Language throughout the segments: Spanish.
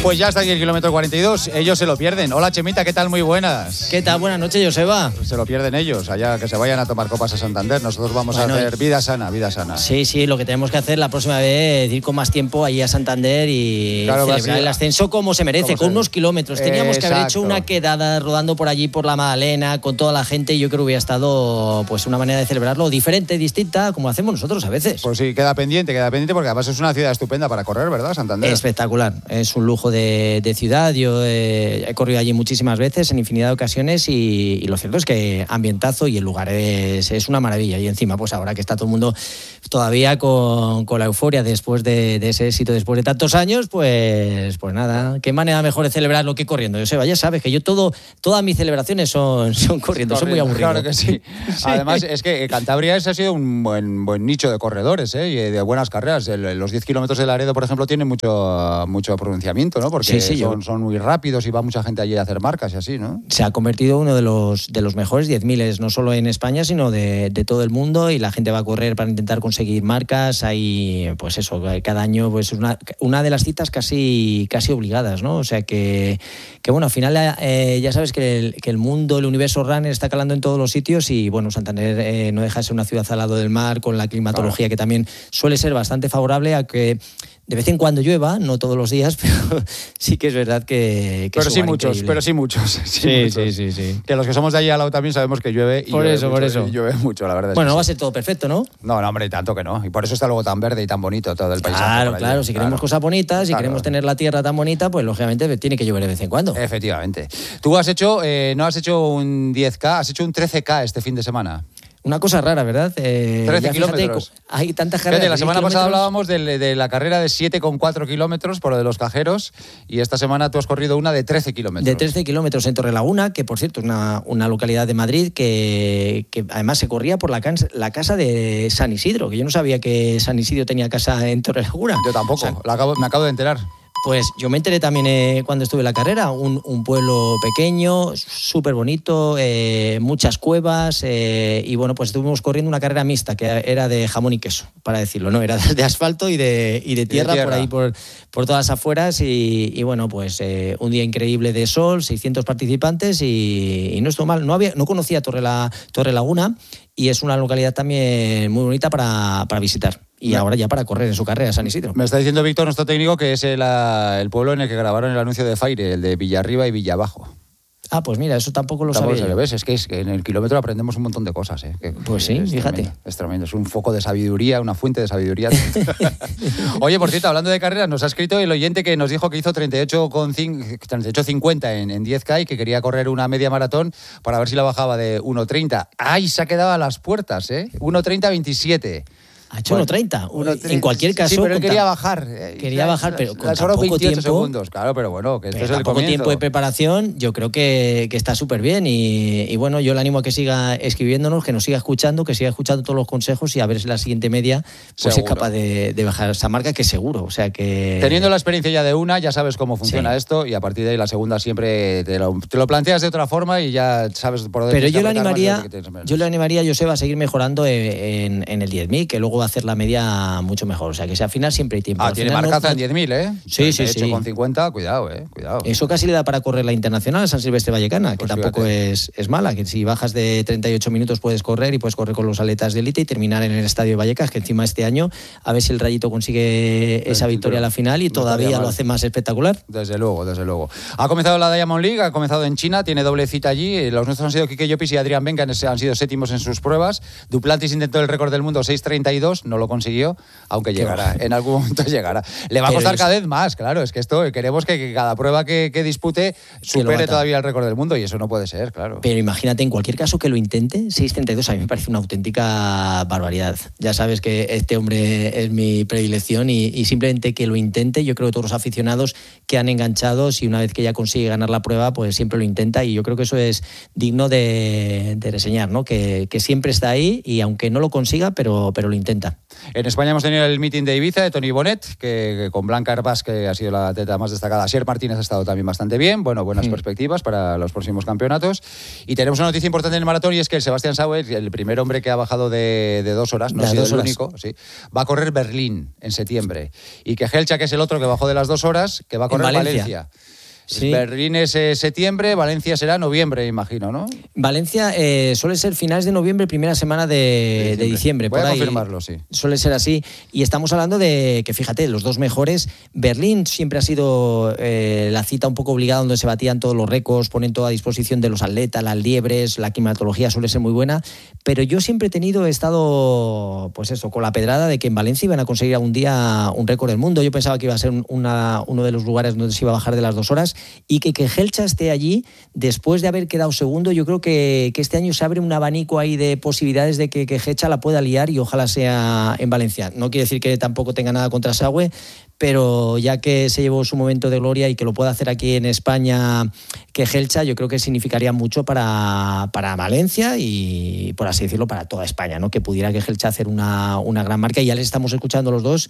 Pues ya está aquí el kilómetro 42, ellos se lo pierden. Hola Chemita, ¿qué tal? Muy buenas. ¿Qué tal? Buenas noches, Joseba. Se lo pierden ellos, allá que se vayan a tomar copas a Santander. Nosotros vamos a hacer vida sana, vida sana. Sí, lo que tenemos que hacer la próxima vez es ir con más tiempo allí a Santander y celebrar el ascenso como se merece, con unos kilómetros. Teníamos que haber hecho una quedada rodando por allí, por la Magdalena, con toda la gente, y yo creo que hubiera estado pues una manera de celebrarlo diferente, distinta, como hacemos nosotros a veces. Pues sí, queda pendiente, porque además es una ciudad estupenda para correr, ¿verdad, Santander? Espectacular, es un lujo de ciudad. Yo he corrido allí muchísimas veces, en infinidad de ocasiones, y lo cierto es que ambientazo y el lugar es una maravilla. Y encima, pues ahora que está todo el mundo todavía con la euforia después de ese éxito, después de tantos años, pues nada, qué manera mejor de celebrarlo que corriendo. Joseba, ya sabes que yo todas mis celebraciones son corriendo, son muy aburridas. Claro que sí. Además, es que Cantabria ha sido un buen nicho de corredores, y de buenas carreras. Los 10 kilómetros de Laredo, por ejemplo, tienen mucho pronunciamiento, ¿no? Porque son muy rápidos y va mucha gente allí a hacer marcas y así, ¿no? Se ha convertido uno de los mejores 10.000, no solo en España, sino de todo el mundo, y la gente va a correr para intentar conseguir marcas. Hay, pues eso, cada año pues una de las citas casi obligadas, ¿no? O sea que bueno, al final ya sabes que el mundo, el universo runner está calando en todos los sitios, y bueno, Santander no deja de ser una ciudad al lado del mar, con la climatología que también suele ser bastante favorable a que de vez en cuando llueva, no todos los días, pero sí que es verdad que pero sí muchos. Sí. Que los que somos de allí al lado también sabemos que llueve y por eso. Y llueve mucho, la verdad. Bueno, no va a ser todo perfecto, ¿no? No, hombre, tanto que no. Y por eso está luego tan verde y tan bonito todo el paisaje. Claro, si queremos cosas bonitas, si queremos tener la tierra tan bonita, pues lógicamente tiene que llover de vez en cuando. Efectivamente. Tú no has hecho un 10K, has hecho un 13K este fin de semana. Una cosa rara, ¿verdad? 13 kilómetros. Hay tantas carreras. La semana pasada hablábamos de la carrera de 7,4 kilómetros por lo de los cajeros, y esta semana tú has corrido una de 13 kilómetros. De 13 kilómetros en Torrelaguna, que por cierto es una localidad de Madrid que además se corría por la casa de San Isidro, que yo no sabía que San Isidro tenía casa en Torrelaguna. Yo tampoco, me acabo de enterar. Pues yo me enteré también cuando estuve en la carrera, un pueblo pequeño, súper bonito, muchas cuevas, y bueno, pues estuvimos corriendo una carrera mixta, que era de jamón y queso, para decirlo, ¿no? Era de asfalto y de tierra, por ahí, por todas las afueras, y bueno, pues un día increíble de sol, 600 participantes, y no estuvo mal. No conocía Torrelaguna, y es una localidad también muy bonita para visitar. Y ahora ya para correr en su carrera San Isidro. Me está diciendo Víctor, nuestro técnico, que es el pueblo en el que grabaron el anuncio de Faire, el de Villarriba y Villabajo. Ah, pues mira, eso tampoco lo sabía. Es que en el kilómetro aprendemos un montón de cosas. Pues sí, fíjate. Es tremendo, es un foco de sabiduría, una fuente de sabiduría. Oye, por cierto, hablando de carreras, nos ha escrito el oyente que nos dijo que hizo 38,50 en 10K y que quería correr una media maratón para ver si la bajaba de 1.30. ¡Ay, se ha quedado a las puertas! 1.30-27. Ha hecho 1.30. En cualquier caso. Sí, pero él quería bajar. Quería bajar, pero con solo poco 28 tiempo. Segundos. Claro, pero bueno, que esto es el poco comienzo. Tiempo de preparación, yo creo que está súper bien. Y bueno, yo le animo a que siga escribiéndonos, que nos siga escuchando, que siga escuchando todos los consejos, y a ver si la siguiente media pues es capaz de bajar esa marca, que seguro. O sea que. Teniendo la experiencia ya de una, ya sabes cómo funciona esto, y a partir de ahí la segunda siempre te lo planteas de otra forma y ya sabes por dónde. Pero yo le animaría, Joseba, a seguir mejorando en el 10.000, que luego va a hacer la media mucho mejor. O sea, que si al final siempre hay tiempo. Tiene marcaza en 10.000, ¿eh? Sí. Con 50, cuidado. Eso casi le da para correr la internacional San Silvestre Vallecana, que tampoco es mala, que si bajas de 38 minutos puedes correr con los atletas de élite y terminar en el Estadio de Vallecas, que encima este año a ver si el Rayito consigue esa victoria a la final y todavía lo hace más espectacular. Desde luego. Ha comenzado la Diamond League, ha comenzado en China, tiene doble cita allí. Los nuestros han sido Quique Llopis y Adrián Ben, que han sido séptimos en sus pruebas. Duplantis intentó el récord del mundo 6.32, no lo consiguió, aunque llegará, en algún momento llegará. Le va a costar cada vez más, claro, es que esto queremos que cada prueba que dispute supere todavía el récord del mundo, y eso no puede ser, claro. Pero imagínate, en cualquier caso que lo intente, 6.32 a mí me parece una auténtica barbaridad. Ya sabes que este hombre es mi predilección, y simplemente que lo intente, yo creo que todos los aficionados que han enganchado, si una vez que ya consigue ganar la prueba, pues siempre lo intenta, y yo creo que eso es digno de reseñar, ¿no? Que siempre está ahí, y aunque no lo consiga, pero lo intenta. 50. En España hemos tenido el meeting de Ibiza de Toni Bonet, que con Blanca Herbás, que ha sido la atleta más destacada. Asier Martínez ha estado también bastante bien. Bueno, buenas perspectivas para los próximos campeonatos. Y tenemos una noticia importante en el maratón, y es que el Sebastián Sauer, el primer hombre que ha bajado de 2 horas, no ha sido el único, sí, va a correr Berlín en septiembre. Y que Helcha, que es el otro que bajó de las 2 horas, que va a correr Valencia. Sí. Berlín es septiembre, Valencia será noviembre, imagino, ¿no? Valencia suele ser finales de noviembre, primera semana de diciembre. Voy por a ahí confirmarlo, sí. Suele ser así. Y estamos hablando de que, fíjate, los dos mejores. Berlín siempre ha sido la cita un poco obligada, donde se batían todos los récords, ponen todo a disposición de los atletas, las liebres, la climatología suele ser muy buena. Pero yo siempre he estado, pues eso, con la pedrada de que en Valencia iban a conseguir algún día un récord del mundo. Yo pensaba que iba a ser uno de los lugares donde se iba a bajar de las 2 horas. Y que Helcha esté allí, después de haber quedado segundo, yo creo que este año se abre un abanico ahí de posibilidades de que Helcha la pueda liar, y ojalá sea en Valencia. No quiere decir que tampoco tenga nada contra Saue, pero ya que se llevó su momento de gloria y que lo pueda hacer aquí en España que Helcha, yo creo que significaría mucho para Valencia y, por así decirlo, para toda España, ¿no? Que pudiera que Helcha hacer una gran marca. Y ya les estamos escuchando los dos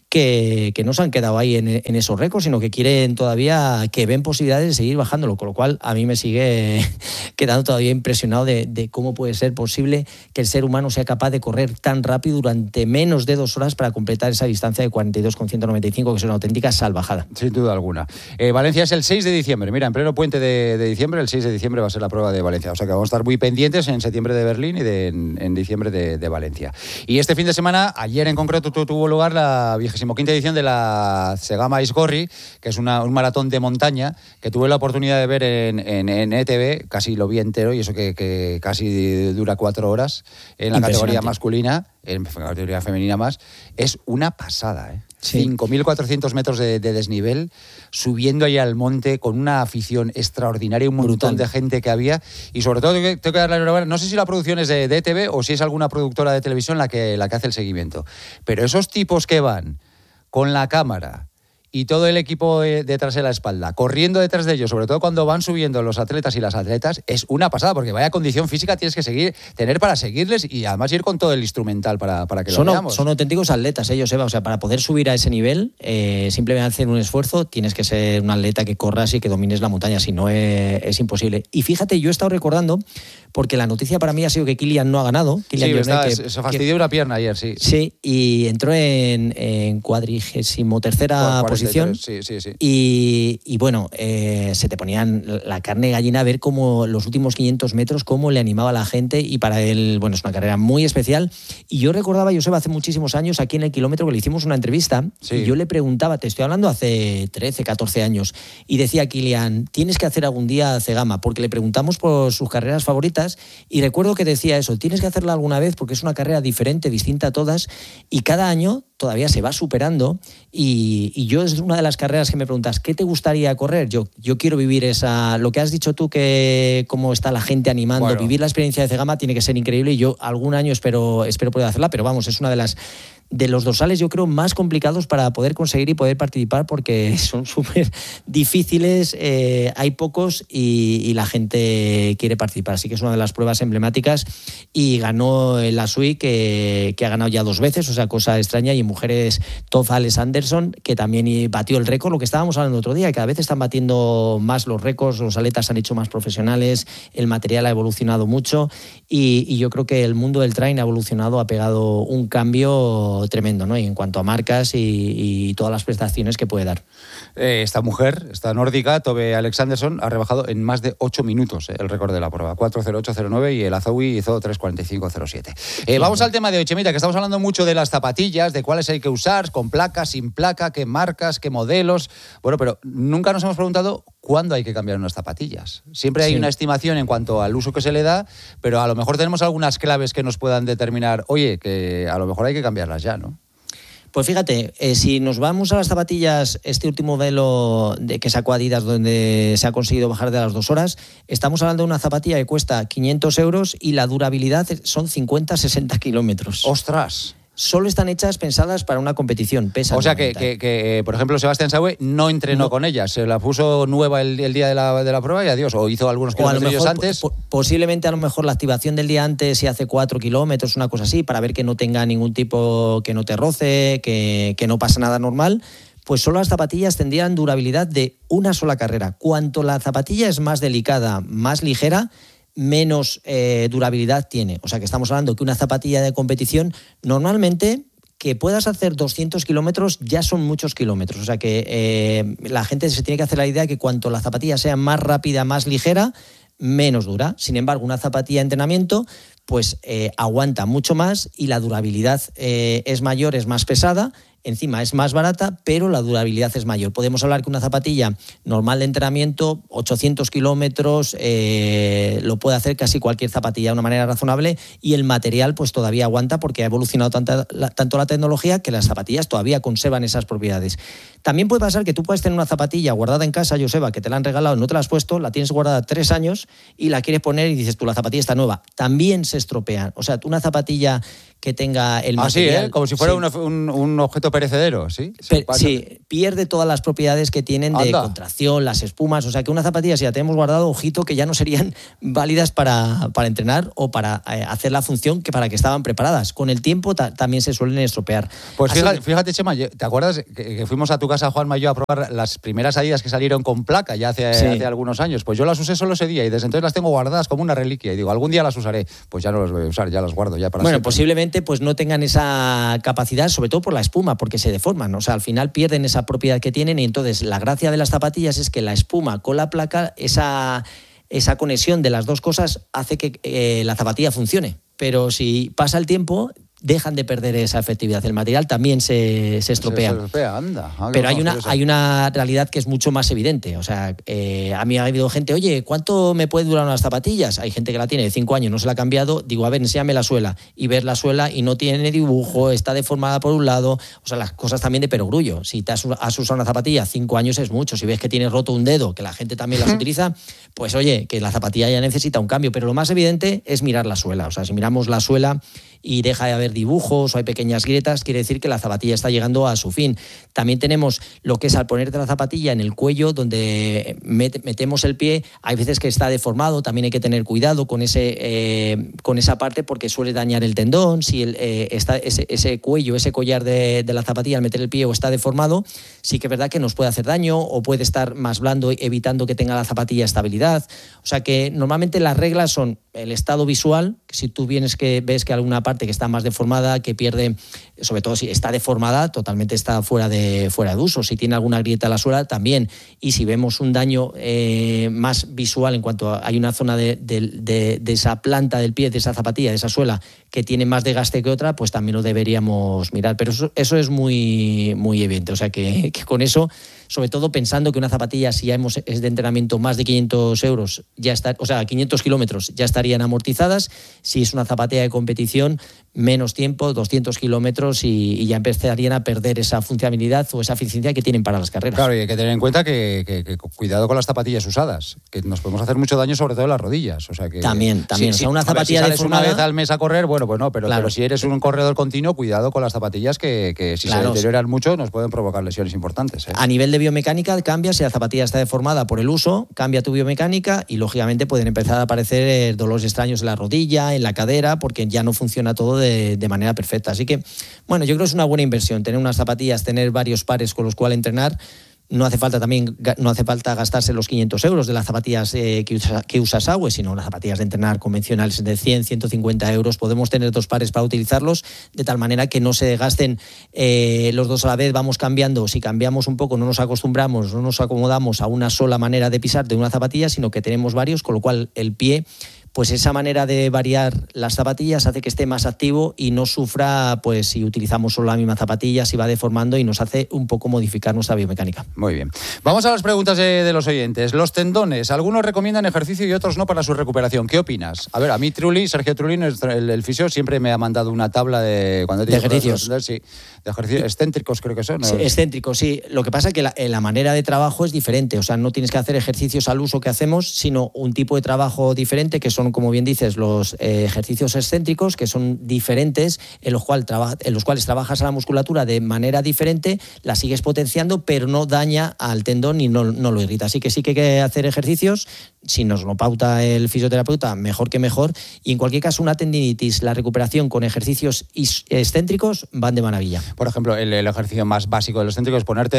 que no se han quedado ahí en esos récords, sino que quieren todavía, que ven posibilidades de seguir bajándolo, con lo cual a mí me sigue quedando todavía impresionado de cómo puede ser posible que el ser humano sea capaz de correr tan rápido durante menos de 2 horas para completar esa distancia de 42,195, que es una auténtica salvajada. Sin duda alguna. Valencia es el 6 de diciembre, mira, en pleno puente de diciembre, el 6 de diciembre va a ser la prueba de Valencia, o sea que vamos a estar muy pendientes en septiembre de Berlín y en diciembre de Valencia. Y este fin de semana, ayer en concreto, tuvo lugar la 25ª edición de la Zegama Ice Gorri, que es un maratón de montaña que tuve la oportunidad de ver en ETV, casi lo vi entero, y eso que casi dura 4 horas en la categoría masculina, en la categoría femenina más. Es una pasada, ¿eh? Sí. 5.400 metros de desnivel, subiendo ahí al monte con una afición extraordinaria, un montón de gente que había, y sobre todo tengo que darle la enhorabuena. No sé si la producción es de ETV o si es alguna productora de televisión la que hace el seguimiento, pero esos tipos que van con la cámara y todo el equipo detrás de la espalda, corriendo detrás de ellos, sobre todo cuando van subiendo los atletas y las atletas, es una pasada, porque vaya condición física tienes que tener para seguirles, y además ir con todo el instrumental para que lo veamos. Son auténticos atletas ellos, Eva, o sea, para poder subir a ese nivel, simplemente hacer un esfuerzo, tienes que ser un atleta que corras y que domines la montaña, si no es imposible. Y fíjate, yo he estado recordando, porque la noticia para mí ha sido que Kilian no ha ganado. Se fastidió una pierna ayer, sí. Sí, y entró en 43ª posición. Sí. Y bueno, se te ponían la carne de gallina a ver cómo los últimos 500 metros, cómo le animaba a la gente, y para él, bueno, es una carrera muy especial. Y yo recordaba, Joseba, hace muchísimos años, aquí en el kilómetro, que le hicimos una entrevista, y yo le preguntaba, te estoy hablando hace 13, 14 años, y decía Kilian, tienes que hacer algún día Zegama, porque le preguntamos por sus carreras favoritas, y recuerdo que decía eso, tienes que hacerla alguna vez porque es una carrera diferente, distinta a todas, y cada año todavía se va superando, y yo es una de las carreras que me preguntas, ¿qué te gustaría correr? Yo quiero vivir lo que has dicho tú, que cómo está la gente animando, bueno, vivir la experiencia de Zegama tiene que ser increíble, y yo algún año espero poder hacerla, pero vamos, es una de los dorsales, yo creo, más complicados para poder conseguir y poder participar, porque son súper difíciles, hay pocos y la gente quiere participar. Así que es una de las pruebas emblemáticas, y ganó el Asui, que ha ganado ya 2 veces, o sea, cosa extraña, y en mujeres Tofa Anderson, que también batió el récord, lo que estábamos hablando otro día, que cada vez están batiendo más los récords, los atletas se han hecho más profesionales, el material ha evolucionado mucho, y yo creo que el mundo del trail ha evolucionado, ha pegado un cambio tremendo, ¿no? Y en cuanto a marcas y todas las prestaciones que puede dar. Esta mujer, esta nórdica, Tove Alexandersson, ha rebajado en más de 8 minutos el récord de la prueba, 4:08:09, y el Azoui hizo 3:45:07. Vamos al tema de hoy, Chemita, que estamos hablando mucho de las zapatillas, de cuáles hay que usar, con placa, sin placa, qué marcas, qué modelos. Bueno, pero nunca nos hemos preguntado cuándo hay que cambiar unas zapatillas. Siempre hay una estimación en cuanto al uso que se le da, pero a lo mejor tenemos algunas claves que nos puedan determinar, oye, que a lo mejor hay que cambiarlas ya, ¿no? Pues fíjate, si nos vamos a las zapatillas, este último modelo que sacó Adidas, donde se ha conseguido bajar de las 2 horas, estamos hablando de una zapatilla que cuesta 500 euros y la durabilidad son 50-60 kilómetros. ¡Ostras! solo están hechas pensadas para una competición. Pesan o sea 90. que, por ejemplo, Sebastián Saue no entrenó con ellas, se la puso nueva el día de la prueba y adiós, o hizo algunos kilómetros antes. Posiblemente a lo mejor la activación del día antes, si hace 4 kilómetros, una cosa así, para ver que no tenga ningún tipo, que no te roce, que no pasa nada normal. Pues solo las zapatillas tendrían durabilidad de una sola carrera. Cuanto la zapatilla es más delicada, más ligera, menos durabilidad tiene. O sea que estamos hablando que una zapatilla de competición normalmente que puedas hacer 200 kilómetros ya son muchos kilómetros. O sea que la gente se tiene que hacer la idea que cuanto la zapatilla sea más rápida, más ligera, menos dura. Sin embargo, una zapatilla de entrenamiento pues aguanta mucho más y la durabilidad es mayor, es más pesada. Encima es más barata, pero la durabilidad es mayor. Podemos hablar que una zapatilla normal de entrenamiento, 800 kilómetros, lo puede hacer casi cualquier zapatilla de una manera razonable y el material pues todavía aguanta porque ha evolucionado tanto la tecnología que las zapatillas todavía conservan esas propiedades. También puede pasar que tú puedes tener una zapatilla guardada en casa, Joseba, que te la han regalado, no te la has puesto, la tienes guardada 3 años y la quieres poner y dices tú, la zapatilla está nueva. También se estropea. O sea, una zapatilla que tenga el material... como si fuera un objeto perecedero, ¿sí? Sí, pierde todas las propiedades que tienen de contracción, las espumas. O sea, que una zapatilla, si la tenemos guardado, ojito, que ya no serían válidas para entrenar o para hacer la función que para que estaban preparadas. Con el tiempo también se suelen estropear. Pues fíjate, Chema, ¿te acuerdas que fuimos a tu casa, Juanma y yo, a probar las primeras Adidas que salieron con placa ya hace algunos años? Pues yo las usé solo ese día y desde entonces las tengo guardadas como una reliquia. Y digo, algún día las usaré. Pues ya no las voy a usar, ya las guardo ya para siempre. Posiblemente pues no tengan esa capacidad, sobre todo por la espuma, porque se deforman. O sea, al final pierden esa propiedad que tienen y entonces la gracia de las zapatillas es que la espuma con la placa, esa conexión de las dos cosas hace que la zapatilla funcione. Pero si pasa el tiempo, dejan de perder esa efectividad. El material también se estropea. Anda. Pero hay una realidad que es mucho más evidente. O sea, a mí ha habido gente, oye, ¿cuánto me puede durar unas zapatillas? Hay gente que la tiene de 5 años, no se la ha cambiado. Digo, a ver, enséñame la suela. Y ver la suela y no tiene dibujo, está deformada por un lado. O sea, las cosas también de perogrullo. Si te has usado una zapatilla 5 años es mucho. Si ves que tienes roto un dedo, que la gente también las utiliza, pues oye, que la zapatilla ya necesita un cambio. Pero lo más evidente es mirar la suela. O sea, si miramos la suela y deja de haber dibujos o hay pequeñas grietas, quiere decir que la zapatilla está llegando a su fin. También tenemos lo que es al ponerte la zapatilla en el cuello, donde metemos el pie, hay veces que está deformado, también hay que tener cuidado con esa parte porque suele dañar el tendón. Si ese cuello, ese collar de la zapatilla al meter el pie o está deformado, sí que es verdad que nos puede hacer daño o puede estar más blando, evitando que tenga la zapatilla estabilidad. O sea que normalmente las reglas son el estado visual, que si tú ves que alguna parte que está más deformada, que pierde, sobre todo si está deformada, totalmente está fuera de uso. Si tiene alguna grieta en la suela, también. Y si vemos un daño más visual en cuanto hay una zona de esa planta del pie, de esa zapatilla, de esa suela, que tiene más desgaste que otra, pues también lo deberíamos mirar. Pero eso es muy, muy evidente. O sea que con eso, sobre todo pensando que una zapatilla, si ya es de entrenamiento más de 500 euros, 500 kilómetros, ya estarían amortizadas. Si es una zapatilla de competición, menos tiempo, 200 kilómetros y ya empezarían a perder esa funcionalidad o esa eficiencia que tienen para las carreras. Claro, y hay que tener en cuenta que cuidado con las zapatillas usadas, que nos podemos hacer mucho daño, sobre todo en las rodillas. O sea que También. O sea, una zapatilla si sales deformada, una vez al mes a correr, bueno, pues no, pero si eres un corredor continuo, cuidado con las zapatillas que si se deterioran mucho nos pueden provocar lesiones importantes. A nivel de biomecánica cambia, si la zapatilla está deformada por el uso, cambia tu biomecánica y lógicamente pueden empezar a aparecer dolores extraños en la rodilla, en la cadera, porque ya no funciona todo de manera perfecta. Así que, bueno, yo creo que es una buena inversión tener unas zapatillas, tener varios pares con los cuales entrenar. No hace falta gastarse los 500 euros de las zapatillas que usa Saue, sino las zapatillas de entrenar convencionales de 100, 150 euros. Podemos tener 2 pares para utilizarlos de tal manera que no se gasten los dos a la vez. Vamos cambiando. Si cambiamos un poco, no nos acostumbramos, no nos acomodamos a una sola manera de pisar de una zapatilla, sino que tenemos varios, con lo cual el pie, pues esa manera de variar las zapatillas hace que esté más activo y no sufra, pues si utilizamos solo la misma zapatilla, si va deformando y nos hace un poco modificar nuestra biomecánica. Muy bien. Vamos a las preguntas de los oyentes. Los tendones, algunos recomiendan ejercicio y otros no para su recuperación. ¿Qué opinas? A ver, a mí Sergio Trulli, el fisio, siempre me ha mandado una tabla de ejercicios. Sí, de ejercicios excéntricos creo que son. ¿No? Sí, excéntricos, sí. Lo que pasa es que la manera de trabajo es diferente. O sea, no tienes que hacer ejercicios al uso que hacemos, sino un tipo de trabajo diferente que son son, como bien dices, los ejercicios excéntricos, que son diferentes, en los cuales trabajas a la musculatura de manera diferente, la sigues potenciando, pero no daña al tendón y no lo irrita. Así que sí que hay que hacer ejercicios, si nos lo pauta el fisioterapeuta, mejor que mejor, y en cualquier caso una tendinitis, la recuperación con ejercicios excéntricos van de maravilla. Por ejemplo, el ejercicio más básico de los excéntricos es ponerte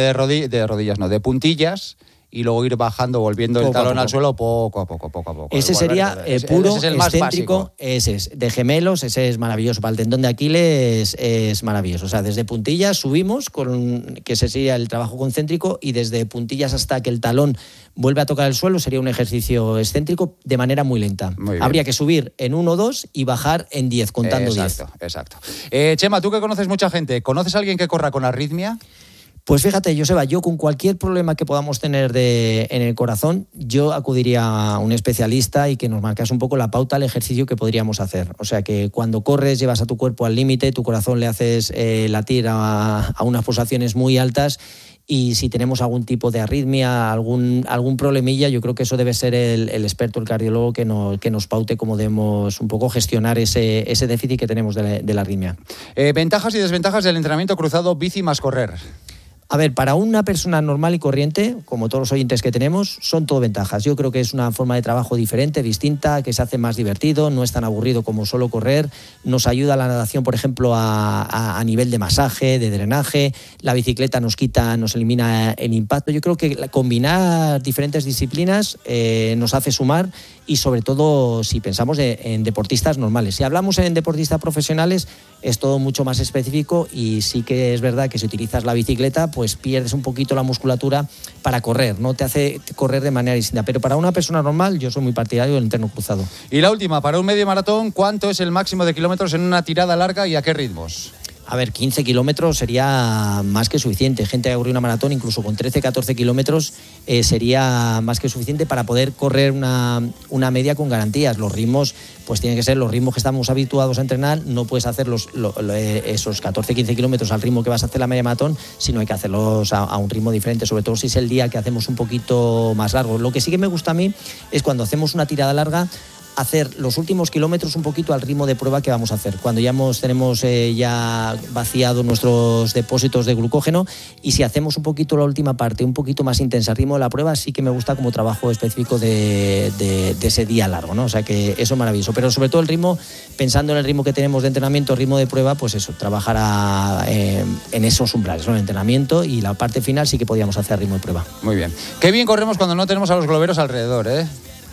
de puntillas y luego ir bajando, volviendo el talón al suelo poco a poco. Ese sería puro ese es el más excéntrico, básico. ese es de gemelos, ese es maravilloso. Para el tendón de Aquiles es maravilloso. O sea, desde puntillas subimos, que ese sería el trabajo concéntrico, y desde puntillas hasta que el talón vuelve a tocar el suelo sería un ejercicio excéntrico de manera muy lenta. Muy Habría que subir en 1 o 2 y bajar en 10, contando 10. Exacto. Chema, tú que conoces mucha gente, ¿conoces a alguien que corra con arritmia? Pues fíjate, Joseba, yo con cualquier problema que podamos tener en el corazón, yo acudiría a un especialista y que nos marcase un poco la pauta al ejercicio que podríamos hacer. O sea, que cuando corres llevas a tu cuerpo al límite, tu corazón le haces latir a unas pulsaciones muy altas, y si tenemos algún tipo de arritmia, algún problemilla, yo creo que eso debe ser el experto, el cardiólogo, que nos paute cómo debemos un poco gestionar ese déficit que tenemos de la arritmia. Ventajas y desventajas del entrenamiento cruzado bici más correr. A ver, para una persona normal y corriente, como todos los oyentes que tenemos, son todo ventajas. Yo creo que es una forma de trabajo diferente, distinta, que se hace más divertido, no es tan aburrido como solo correr. Nos ayuda la natación, por ejemplo, a nivel de masaje, de drenaje. La bicicleta nos elimina el impacto. Yo creo que combinar diferentes disciplinas nos hace sumar, y sobre todo si pensamos en deportistas normales. Si hablamos en deportistas profesionales, es todo mucho más específico, y sí que es verdad que si utilizas la bicicleta, pues pierdes un poquito la musculatura para correr, no te hace correr de manera distinta. Pero para una persona normal, yo soy muy partidario del entreno cruzado. Y la última, para un medio maratón, ¿cuánto es el máximo de kilómetros en una tirada larga y a qué ritmos? A ver, 15 kilómetros sería más que suficiente. Gente que ha corrido una maratón, incluso con 13, 14 kilómetros, sería más que suficiente para poder correr una media con garantías. Los ritmos, pues tienen que ser los ritmos que estamos habituados a entrenar. No puedes hacer esos 14, 15 kilómetros al ritmo que vas a hacer la media maratón, sino hay que hacerlos a un ritmo diferente, sobre todo si es el día que hacemos un poquito más largo. Lo que sí que me gusta a mí es cuando hacemos una tirada larga, hacer los últimos kilómetros un poquito al ritmo de prueba que vamos a hacer, cuando tenemos ya vaciado nuestros depósitos de glucógeno, y si hacemos un poquito la última parte un poquito más intensa al ritmo de la prueba, sí que me gusta como trabajo específico de ese día largo, ¿no? O sea que eso es maravilloso, pero sobre todo el ritmo, pensando en el ritmo que tenemos de entrenamiento, ritmo de prueba, pues eso, trabajar en esos umbrales, ¿no? El entrenamiento, y la parte final sí que podíamos hacer ritmo de prueba. Muy bien. Qué bien corremos cuando no tenemos a los globeros alrededor, ¿eh?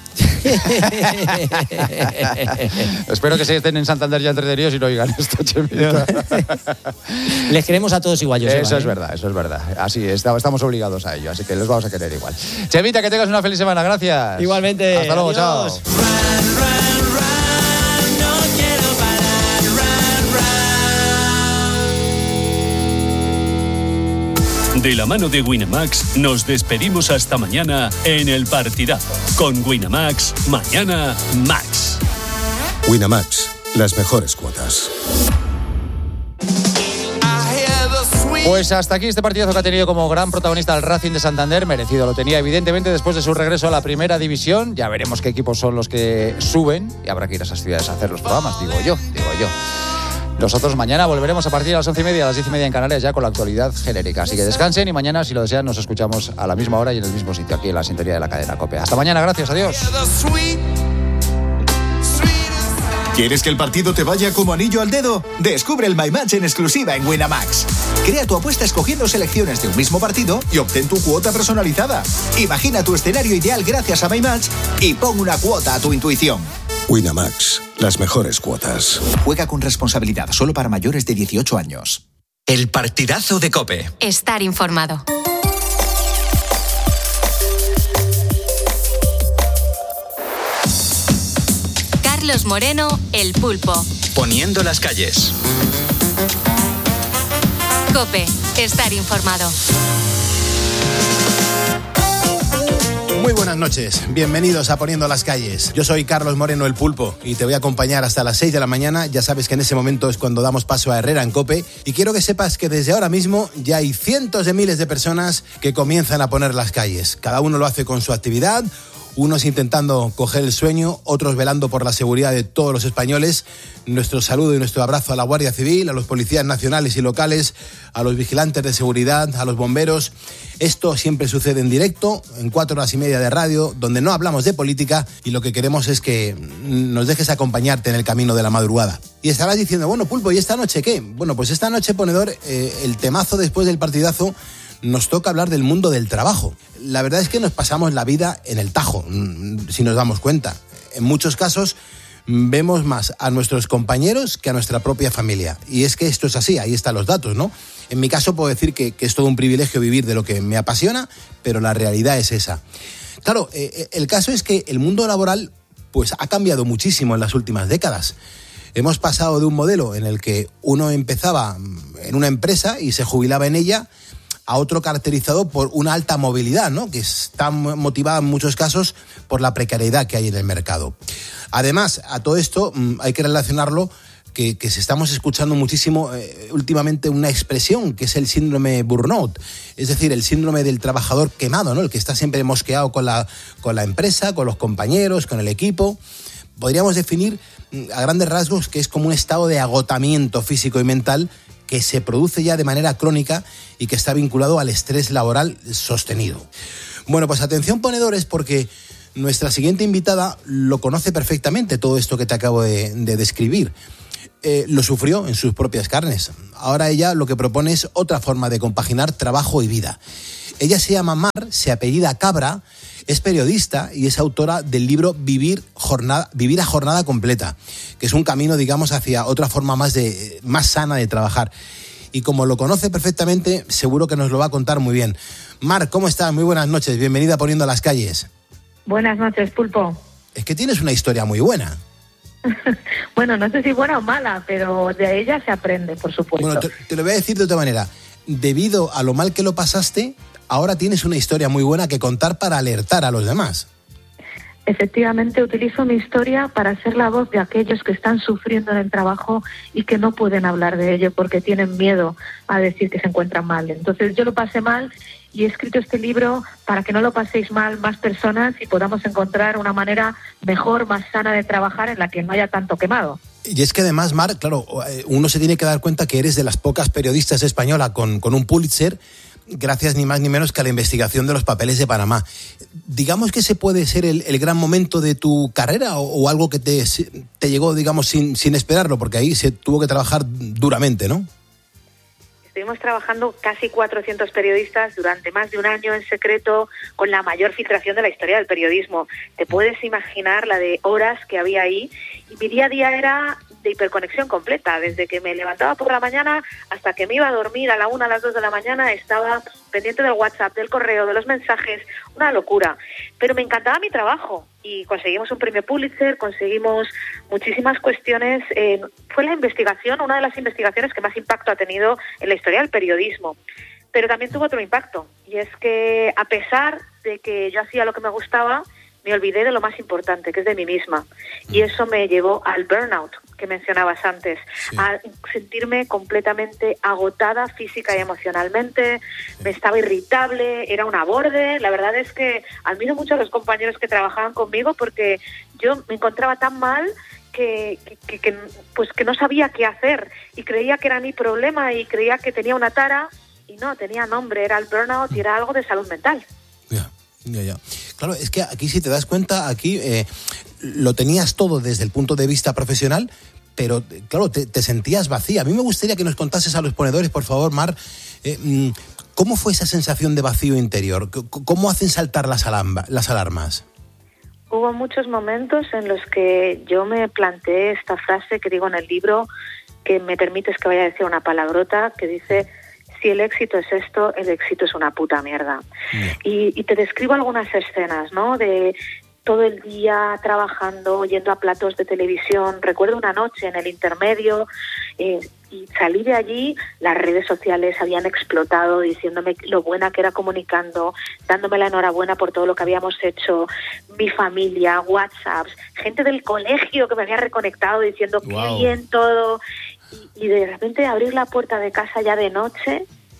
Espero que se estén en Santander ya entretenidos y no oigan esto, Chemita. Les queremos a todos igual, Joseba, eso es verdad. Así estamos obligados a ello, así que los vamos a querer igual. Chemita, que tengas una feliz semana, gracias. Igualmente. Hasta luego, adiós. Chao. De la mano de Winamax nos despedimos hasta mañana en El Partidazo. Con Winamax, mañana Max. Winamax, las mejores cuotas. Pues hasta aquí este partidazo que ha tenido como gran protagonista el Racing de Santander. Merecido lo tenía, evidentemente, después de su regreso a la primera división. Ya veremos qué equipos son los que suben, y habrá que ir a esas ciudades a hacer los programas, digo yo. Nosotros mañana volveremos a partir de las 11:30, a las 10:30 en Canarias, ya con la actualidad genérica. Así que descansen, y mañana, si lo desean, nos escuchamos a la misma hora y en el mismo sitio, aquí en la sintonía de la cadena COPE. Hasta mañana, gracias, adiós. ¿Quieres que el partido te vaya como anillo al dedo? Descubre el My Match en exclusiva en Winamax. Crea tu apuesta escogiendo selecciones de un mismo partido y obtén tu cuota personalizada. Imagina tu escenario ideal gracias a My Match y pon una cuota a tu intuición. Winamax, las mejores cuotas. Juega con responsabilidad, solo para mayores de 18 años. El partidazo de COPE. Estar informado. Carlos Moreno, El Pulpo. Poniendo las calles. COPE, estar informado. Muy buenas noches, bienvenidos a Poniendo las Calles. Yo soy Carlos Moreno, El Pulpo, y te voy a acompañar hasta las 6 de la mañana. Ya sabes que en ese momento es cuando damos paso a Herrera en COPE, y quiero que sepas que desde ahora mismo ya hay cientos de miles de personas que comienzan a poner las calles. Cada uno lo hace con su actividad. Unos intentando coger el sueño, otros velando por la seguridad de todos los españoles. Nuestro saludo y nuestro abrazo a la Guardia Civil, a los policías nacionales y locales, a los vigilantes de seguridad, a los bomberos. Esto siempre sucede en directo, en 4 horas y media de radio, donde no hablamos de política y lo que queremos es que nos dejes acompañarte en el camino de la madrugada. Y estarás diciendo, bueno, Pulpo, ¿y esta noche qué? Bueno, pues esta noche, ponedor, el temazo después del partidazo, nos toca hablar del mundo del trabajo. La verdad es que nos pasamos la vida en el tajo, si nos damos cuenta. En muchos casos vemos más a nuestros compañeros que a nuestra propia familia. Y es que esto es así, ahí están los datos, ¿no? En mi caso puedo decir que es todo un privilegio vivir de lo que me apasiona, pero la realidad es esa. Claro, el caso es que el mundo laboral pues, ha cambiado muchísimo en las últimas décadas. Hemos pasado de un modelo en el que uno empezaba en una empresa y se jubilaba en ella, a otro caracterizado por una alta movilidad, ¿no? Que está motivada en muchos casos por la precariedad que hay en el mercado. Además, a todo esto hay que relacionarlo que se estamos escuchando muchísimo últimamente una expresión que es el síndrome burnout, es decir, el síndrome del trabajador quemado, ¿no? El que está siempre mosqueado con la empresa, con los compañeros, con el equipo. Podríamos definir a grandes rasgos que es como un estado de agotamiento físico y mental que se produce ya de manera crónica y que está vinculado al estrés laboral sostenido. Bueno, pues atención ponedores, porque nuestra siguiente invitada lo conoce perfectamente, todo esto que te acabo de describir. Lo sufrió en sus propias carnes. Ahora ella lo que propone es otra forma de compaginar trabajo y vida. Ella se llama Mar, se apellida Cabra, es periodista y es autora del libro Vivir a jornada completa, que es un camino, digamos, hacia otra forma más sana de trabajar. Y como lo conoce perfectamente, seguro que nos lo va a contar muy bien. Mar, ¿cómo estás? Muy buenas noches, bienvenida a Poniendo las Calles. Buenas noches, Pulpo. Es que tienes una historia muy buena. Bueno, no sé si buena o mala, pero de ella se aprende, por supuesto. Bueno, te lo voy a decir de otra manera. Debido a lo mal que lo pasaste, ahora tienes una historia muy buena que contar para alertar a los demás. Efectivamente, utilizo mi historia para ser la voz de aquellos que están sufriendo en el trabajo y que no pueden hablar de ello porque tienen miedo a decir que se encuentran mal. Entonces yo lo pasé mal y he escrito este libro para que no lo paséis mal más personas y podamos encontrar una manera mejor, más sana de trabajar en la que no haya tanto quemado. Y es que además, Mar, claro, uno se tiene que dar cuenta que eres de las pocas periodistas españolas con un Pulitzer, gracias ni más ni menos que a la investigación de los papeles de Panamá. Digamos que ese puede ser el gran momento de tu carrera o algo que te llegó, digamos, sin esperarlo, porque ahí se tuvo que trabajar duramente, ¿no? Estuvimos trabajando casi 400 periodistas durante más de un año en secreto con la mayor filtración de la historia del periodismo. Te puedes imaginar la de horas que había ahí y mi día a día era de hiperconexión completa. Desde que me levantaba por la mañana hasta que me iba a dormir a la 1, a las 2 de la mañana estaba pendiente del WhatsApp, del correo, de los mensajes, una locura. Pero me encantaba mi trabajo y conseguimos un premio Pulitzer, conseguimos muchísimas cuestiones. Fue la investigación, una de las investigaciones que más impacto ha tenido en la historia del periodismo. Pero también tuvo otro impacto y es que a pesar de que yo hacía lo que me gustaba, me olvidé de lo más importante, que es de mí misma. Y eso me llevó al burnout, que mencionabas antes, sí, a sentirme completamente agotada física y emocionalmente, me estaba irritable, era una borde. La verdad es que admiro mucho a los compañeros que trabajaban conmigo porque yo me encontraba tan mal que no sabía qué hacer y creía que era mi problema y creía que tenía una tara y no, tenía nombre, era el burnout y era algo de salud mental. Ya. Claro, es que aquí si te das cuenta, aquí lo tenías todo desde el punto de vista profesional, pero claro, te sentías vacía. A mí me gustaría que nos contases a los ponedores, por favor, Mar, ¿cómo fue esa sensación de vacío interior? ¿Cómo hacen saltar las alarmas? Hubo muchos momentos en los que yo me planteé esta frase que digo en el libro, que me permites que vaya a decir una palabrota, que dice: si el éxito es esto, el éxito es una puta mierda. Y te describo algunas escenas, ¿no? De todo el día trabajando, yendo a platos de televisión. Recuerdo una noche en el intermedio y salí de allí, las redes sociales habían explotado diciéndome lo buena que era comunicando, dándome la enhorabuena por todo lo que habíamos hecho, mi familia, WhatsApps, gente del colegio que me había reconectado diciendo wow, qué bien todo. Y de repente abrir la puerta de casa ya de noche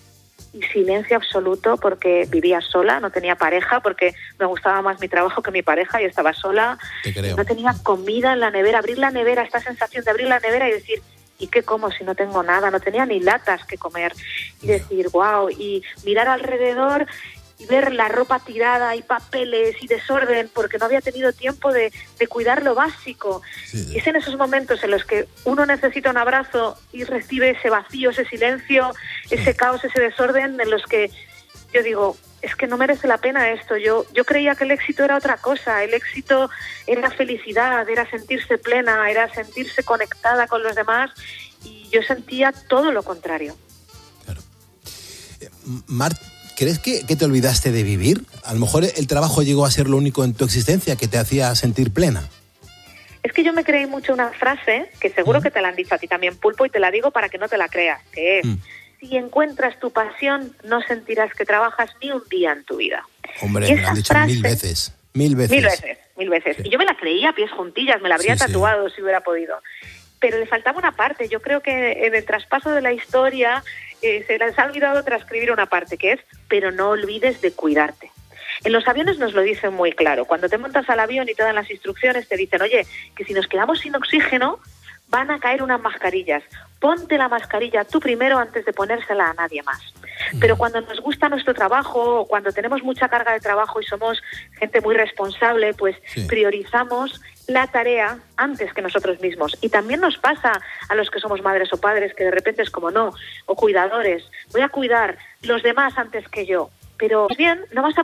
y silencio absoluto porque vivía sola, no tenía pareja, porque me gustaba más mi trabajo que mi pareja y estaba sola. Te creo. No tenía comida en la nevera, abrir la nevera, esta sensación de abrir la nevera y decir, ¿y qué como si no tengo nada? No tenía ni latas que comer. Y decir, wow, y mirar alrededor y ver la ropa tirada y papeles y desorden porque no había tenido tiempo de cuidar lo básico. Sí. Y es en esos momentos en los que uno necesita un abrazo y recibe ese vacío, ese silencio, ese caos, ese desorden, en los que yo digo, es que no merece la pena esto. Yo creía que el éxito era otra cosa. El éxito era felicidad, era sentirse plena, era sentirse conectada con los demás, y yo sentía todo lo contrario. Claro. Mar, ¿crees que te olvidaste de vivir? A lo mejor el trabajo llegó a ser lo único en tu existencia que te hacía sentir plena. Es que yo me creí mucho una frase, que seguro que te la han dicho a ti también, Pulpo, y te la digo para que no te la creas, que es, si encuentras tu pasión, no sentirás que trabajas ni un día en tu vida. Hombre, Y me lo han esa dicho frase, mil veces. Mil veces. Sí. Y yo me la creía a pies juntillas, me la habría tatuado si hubiera podido. Pero le faltaba una parte. Yo creo que en el traspaso de la historia se les ha olvidado transcribir una parte, que es, pero no olvides de cuidarte. En los aviones nos lo dicen muy claro. Cuando te montas al avión y te dan las instrucciones, te dicen, oye, que si nos quedamos sin oxígeno, van a caer unas mascarillas. Ponte la mascarilla tú primero antes de ponérsela a nadie más. Pero cuando nos gusta nuestro trabajo, o cuando tenemos mucha carga de trabajo y somos gente muy responsable, pues priorizamos la tarea antes que nosotros mismos. Y también nos pasa a los que somos madres o padres, que de repente es como no, o cuidadores, voy a cuidar los demás antes que yo. Pero bien, no vas a